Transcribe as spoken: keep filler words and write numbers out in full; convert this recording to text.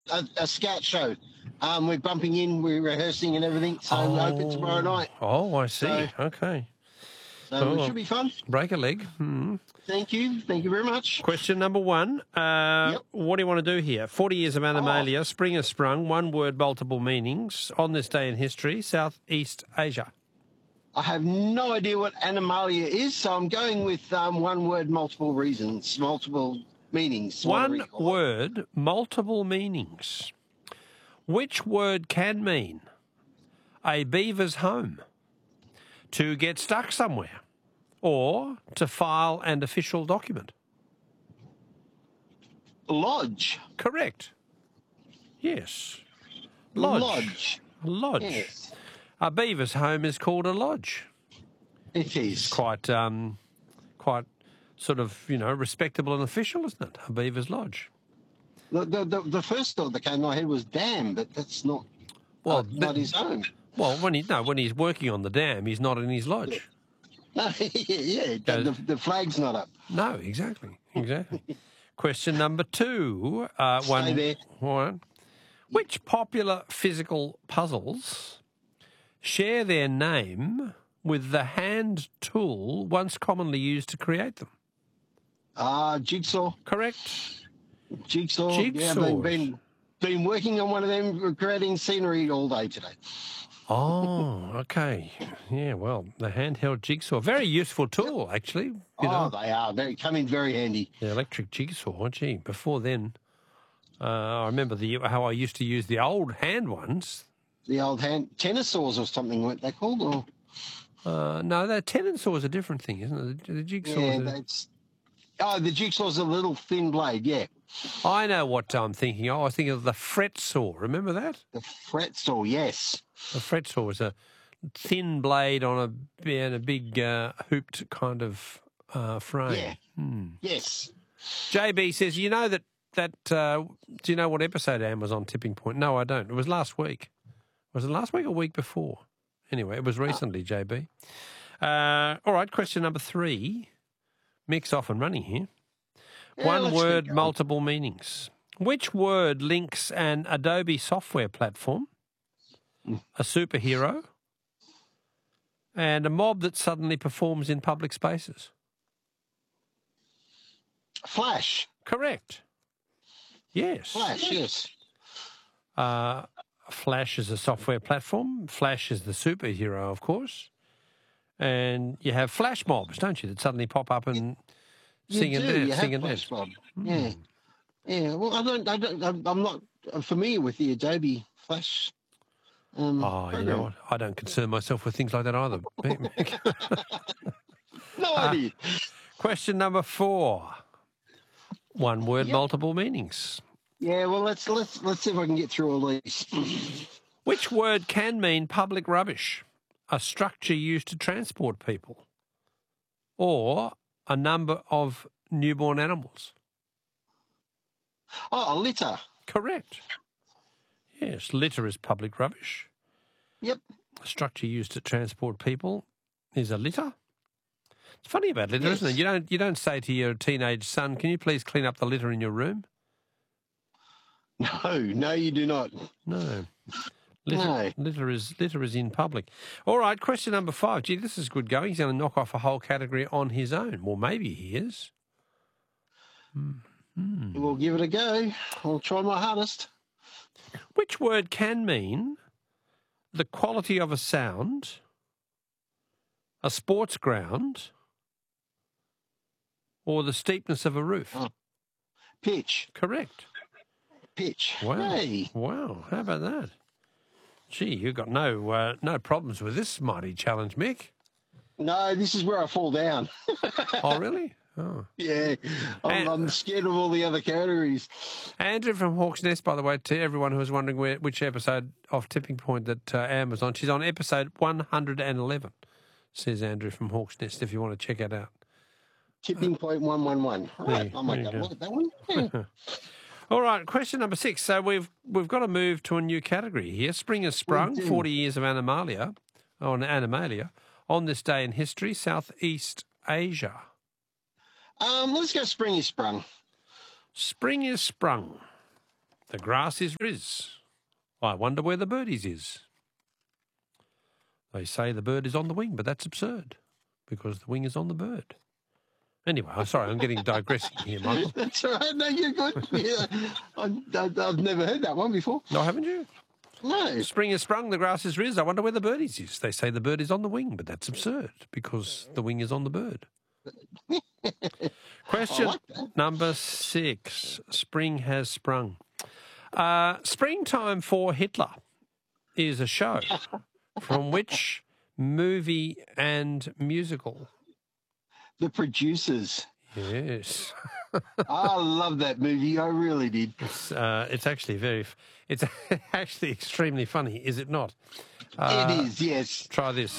a, a scout show. Um, we're bumping in, we're rehearsing and everything, so Oh. we're open tomorrow night. Oh, I see. So, okay. so Oh, it should be fun. Break a leg. Hmm. Thank you. Thank you very much. Question number one. Uh, Yep. What do you want to do here? forty years of Animalia, spring has sprung, one word, multiple meanings. On this day in history, Southeast Asia. I have no idea what Animalia is, so I'm going with um, one word, multiple reasons, multiple meanings. whatever One you call it. word, multiple meanings. Which word can mean a beaver's home, to get stuck somewhere, or to file an official document? Lodge. Correct. Yes. Lodge. Lodge. Lodge. Yes. A beaver's home is called a lodge. It is. Quite, um, quite sort of, you know, respectable and official, isn't it? A beaver's lodge. The, the, the, the first thought that came to my head was dam, but that's not, Well, uh, not his home. Well, when he no, when he's working on the dam, he's not in his lodge. No, yeah, yeah the, the, the flag's not up. No, exactly, exactly. Question number two. Uh, Stay one. there. All right. Which popular physical puzzles share their name with the hand tool once commonly used to create them? Ah, uh, jigsaw. Correct. Jigsaw. Yeah, been, been been working on one of them, creating scenery all day today. Oh, okay. Yeah, well, the handheld jigsaw, very useful tool, actually. You oh, know. they are. They come in very handy. The electric jigsaw, gee, before then, uh, I remember the how I used to use the old hand ones. The old hand tennis saws or something, weren't they called? Or uh, no, that tennis saw is a different thing, isn't it? The, the jigsaw. Yeah, is a... that's. Oh, the jigsaw's a little thin blade. Yeah. I know what I'm thinking. Oh, I was thinking of the fret saw. Remember that? The fret saw, yes. The fret saw was a thin blade on a, and a big uh, hooped kind of uh, frame. Yeah. Hmm. Yes. J B says, you know that, that uh, do you know what episode Anne was on Tipping Point? No, I don't. It was last week. Was it last week or week before? Anyway, it was recently, J B. Uh, all right, question number three. Mick's off and running here. Yeah, One word, keep going. multiple meanings. Which word links an Adobe software platform, a superhero, and a mob that suddenly performs in public spaces? Flash. Correct. Yes. Flash, yes. Uh, Flash is a software platform. Flash is the superhero, of course. And you have flash mobs, don't you, that suddenly pop up and You sing and do. dance. You Sing have and dance. flash mob. Yeah. Yeah. Well, I don't. I don't. I'm I'm not familiar with the Adobe Flash. Um, Oh, you program. know what? I don't concern myself with things like that either. No idea. Question number four. One word, Yep. multiple meanings. Yeah. Well, let's let's let's see if I can get through all these. Which word can mean public rubbish? A structure used to transport people, or a number of newborn animals? Oh, a litter. Correct. Yes, litter is public rubbish. Yep. A structure used to transport people is a litter. It's funny about litter, Yes. isn't it? You don't you don't say to your teenage son, "Can you please clean up the litter in your room?" No, no, you do not. No. Litter, No. litter is litter is in public. All right, question number five. Gee, this is good going. He's going to knock off a whole category on his own. Well, maybe he is. Hmm. We'll give it a go. I'll try my hardest. Which word can mean the quality of a sound, a sports ground, or the steepness of a roof? Oh. Pitch. Correct. Pitch. Wow. Hey. Wow. How about that? Gee, you've got no uh, no problems with this mighty challenge, Mick. No, this is where I fall down. Oh, really? Oh. Yeah. I'm, And- I'm scared of all the other categories. Andrew from Hawks Nest, by the way, to everyone who was wondering where, which episode of Tipping Point that uh, Anne was on, she's on episode one hundred eleven, says Andrew from Hawks Nest, if you want to check it out. Tipping point one one one. All There right. you- I might there go you go. look at that one. Yeah. All right, question number six. So we've we've got to move to a new category here. Spring has sprung, do. forty years of Animalia, on Animalia, on this day in history, Southeast Asia. Um, let's go spring is sprung. Spring is sprung. The grass is riz. I wonder where the birdies is. They say the bird is on the wing, but that's absurd because the wing is on the bird. Anyway, I'm sorry, I'm getting digressing here, Michael. That's all right. No, you're good. Yeah. I, I, I've never heard that one before. No, haven't you? No. Spring has sprung, the grass is riz. I wonder where the birdies is. They say the bird is on the wing, but that's absurd because the wing is on the bird. Question like that. number six. Spring has sprung. Uh, Springtime for Hitler is a show from which movie and musical? The Producers. Yes. I love that movie. I really did. It's, uh, it's actually very, it's actually extremely funny, is it not? Uh, it is, yes. Try this.